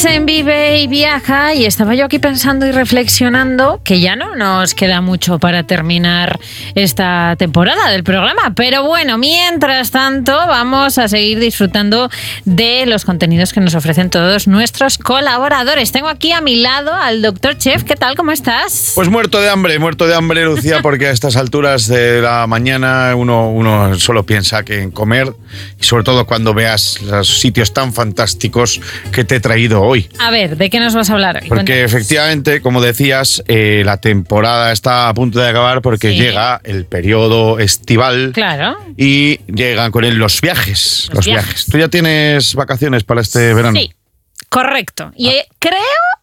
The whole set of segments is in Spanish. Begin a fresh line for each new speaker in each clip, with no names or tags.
Estás en Vive y Viaja y estaba yo aquí pensando y reflexionando que ya no nos queda mucho para terminar esta temporada del programa, pero bueno, mientras tanto vamos a seguir disfrutando de los contenidos que nos ofrecen todos nuestros colaboradores. Tengo aquí a mi lado al Dr. Chef. ¿Qué tal? ¿Cómo estás?
Pues muerto de hambre, Lucía, porque a estas alturas de la mañana uno solo piensa que en comer, y sobre todo cuando veas los sitios tan fantásticos que te he traído hoy.
A ver, ¿de qué nos vas a hablar hoy?
Porque efectivamente, como decías, la temporada está a punto de acabar porque
Sí.
llega el periodo estival.
Claro.
Y llegan con él los viajes. Los viajes. ¿Tú ya tienes vacaciones para este verano?
Sí, correcto. Y creo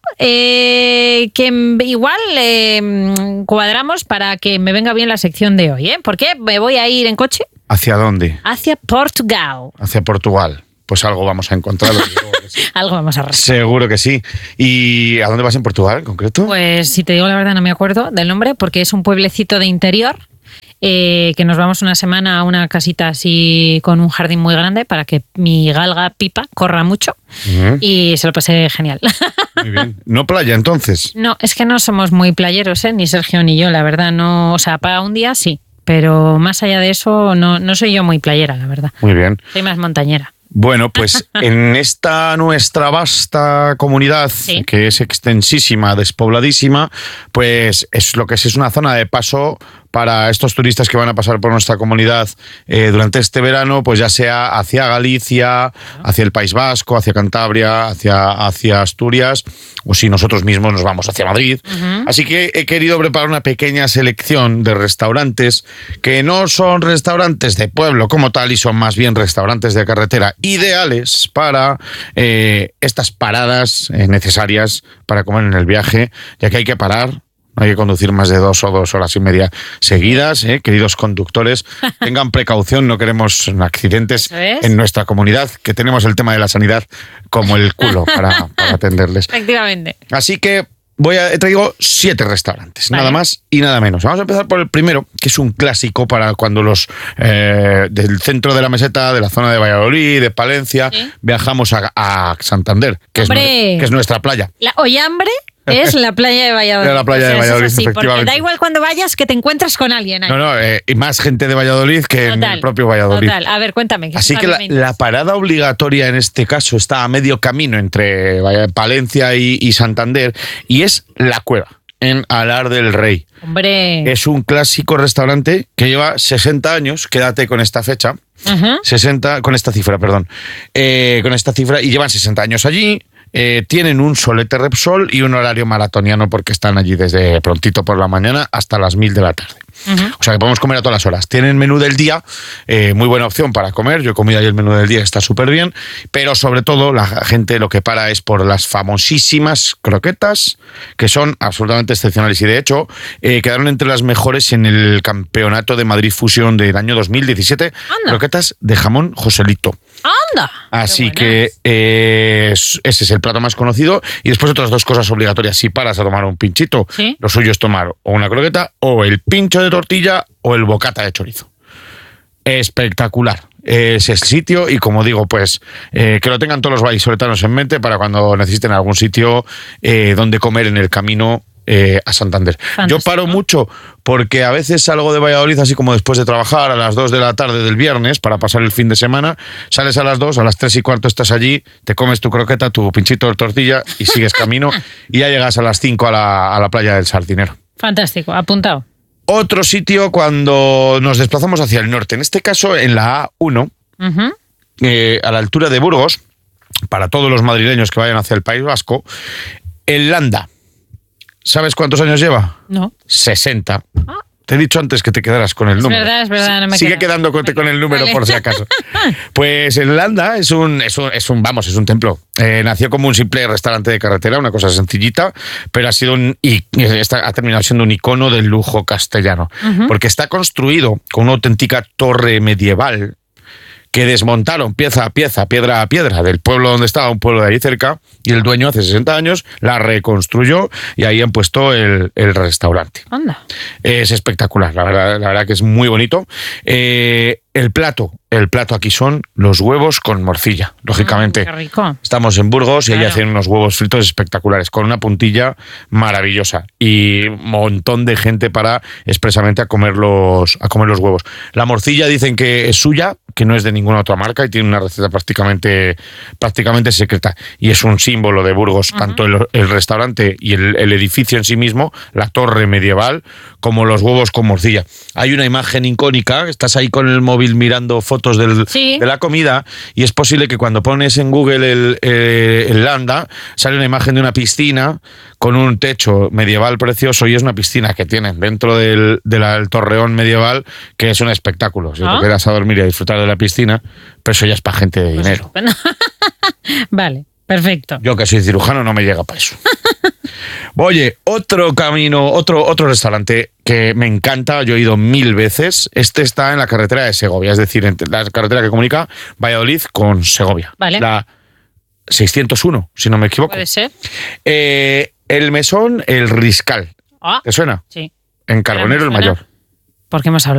que igual cuadramos para que me venga bien la sección de hoy, ¿eh? Porque me voy a ir en coche.
¿Hacia dónde?
Hacia Portugal.
Hacia Portugal. Pues algo vamos a encontrar.
Algo vamos a rascar.
Seguro que sí. ¿Y a dónde vas en Portugal en concreto?
Pues si te digo la verdad no me acuerdo del nombre porque es un pueblecito de interior que nos vamos una semana a una casita así con un jardín muy grande para que mi galga Pipa corra mucho y se lo pasé genial.
Muy bien. ¿No playa entonces?
No, es que no somos muy playeros, ni Sergio ni yo, la verdad. No, o sea, para un día sí, pero más allá de eso no soy yo muy playera, la verdad.
Muy bien.
Soy más montañera.
Bueno, pues en esta nuestra vasta comunidad,
Sí.
que es extensísima, despobladísima, pues es lo que es una zona de paso para estos turistas que van a pasar por nuestra comunidad durante este verano, pues ya sea hacia Galicia, hacia el País Vasco, hacia Cantabria, hacia Asturias, o si nosotros mismos nos vamos hacia Madrid. Así que he querido preparar una pequeña selección de restaurantes que no son restaurantes de pueblo como tal y son más bien restaurantes de carretera ideales para estas paradas necesarias para comer en el viaje, ya que hay que parar. No hay que conducir más de 2 o 2 horas y media seguidas, queridos conductores. Tengan precaución, no queremos accidentes en nuestra comunidad, que tenemos el tema de la sanidad como el culo para atenderles.
Efectivamente.
Así que he traído 7 restaurantes,
Vale.
nada más y nada menos. Vamos a empezar por el primero, que es un clásico para cuando los del centro de la meseta, de la zona de Valladolid, de Palencia,
Sí.
viajamos a Santander, que
¡Hombre!
es nuestra playa.
La Ollambre es la playa de Valladolid.
De la playa de
eso es
Valladolid,
así, porque
efectivamente.
da igual cuando vayas que te encuentras con alguien ahí.
No, y más gente de Valladolid que en el propio Valladolid.
Total. A ver, cuéntame.
Así que la parada obligatoria en este caso está a medio camino entre Palencia y Santander, y es La Cueva, en Alar del Rey.
Hombre.
Es un clásico restaurante que lleva 60 años, quédate con esta fecha, con esta cifra, y llevan 60 años allí. Tienen un solete Repsol y un horario maratoniano porque están allí desde prontito por la mañana hasta las 1000 de la tarde. O sea que podemos comer a todas las horas. Tienen menú del día, muy buena opción para comer. Yo he comido ahí el menú del día, está súper bien. Pero sobre todo la gente lo que para es por las famosísimas croquetas, que son absolutamente excepcionales. Y de hecho, quedaron entre las mejores en el campeonato de Madrid Fusión del año 2017.
Anda.
Croquetas de jamón Joselito.
¡Anda!
Así
Qué
que ese es el plato más conocido. Y después otras 2 cosas obligatorias. Si paras a tomar un pinchito,
¿Sí?
lo suyo es tomar o una croqueta o el pincho de tortilla o el bocata de chorizo. Espectacular. Es el sitio y, como digo, pues que lo tengan todos los vallisoletanos en mente para cuando necesiten algún sitio donde comer en el camino a Santander.
Fantástico.
Yo paro mucho porque a veces salgo de Valladolid así como después de trabajar a las 2 de la tarde del viernes para pasar el fin de semana, sales a las 2, a las 3:15 estás allí, te comes tu croqueta, tu pinchito de tortilla y sigues camino y ya llegas a las 5 a la playa del Sardinero.
Fantástico, apuntado.
Otro sitio cuando nos desplazamos hacia el norte, en este caso en la A1, a la altura de Burgos, para todos los madrileños que vayan hacia el País Vasco, el Landa. ¿Sabes cuántos años lleva?
No.
60. Te he dicho antes que te quedaras con el número.
Es verdad, no me
Sigue
quedo.
quedándote con el número,
Vale.
por si acaso. Pues el Landa es un templo. Nació como un simple restaurante de carretera, una cosa sencillita, pero ha terminado siendo un icono del lujo castellano. Porque está construido con una auténtica torre medieval que desmontaron pieza a pieza, piedra a piedra, del pueblo donde estaba, un pueblo de ahí cerca, y el dueño hace 60 años la reconstruyó y ahí han puesto el restaurante.
Anda.
Es espectacular, la verdad que es muy bonito. El plato aquí son los huevos con morcilla, lógicamente.
Qué rico.
Estamos en Burgos y
Claro.
ahí hacen unos huevos fritos espectaculares, con una puntilla maravillosa y un montón de gente para expresamente a comer los huevos. La morcilla dicen que es suya, que no es de ninguna otra marca y tiene una receta prácticamente secreta. Y es un símbolo de Burgos, tanto el restaurante y el edificio en sí mismo, la torre medieval, como los huevos con morcilla. Hay una imagen icónica, estás ahí con el móvil mirando fotos
Sí.
de la comida y es posible que cuando pones en Google el Landa sale una imagen de una piscina con un techo medieval precioso y es una piscina que tienen dentro del torreón medieval que es un espectáculo. Si te quedas a dormir y a disfrutar de la piscina, pero eso ya es para gente de dinero.
Vale, perfecto.
Yo que soy cirujano no me llega para eso. Oye, otro camino, otro restaurante que me encanta, yo he ido 1000 veces. Este está en la carretera de Segovia, es decir, en la carretera que comunica Valladolid con Segovia.
Vale.
La 601, si no me equivoco.
Puede ser.
El mesón, el Riscal.
Ah,
¿Te suena?
sí.
En Carbonero el
Suena.
Mayor.
Porque hemos hablado